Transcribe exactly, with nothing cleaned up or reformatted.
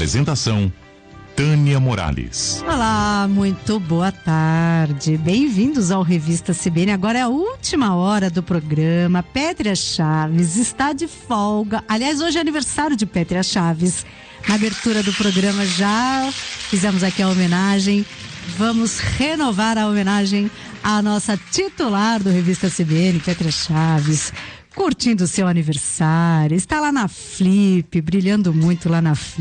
Apresentação: Tânia Morales. Olá, muito boa tarde. Bem-vindos ao Revista C B N. Agora é a última hora do programa. Pétria Chaves está de folga. Aliás, hoje é aniversário de Pétria Chaves. Na abertura do programa já fizemos aqui a homenagem. Vamos renovar a homenagem à nossa titular do Revista C B N, Pétria Chaves, curtindo o seu aniversário. Está lá na Flip, brilhando muito lá na Flip.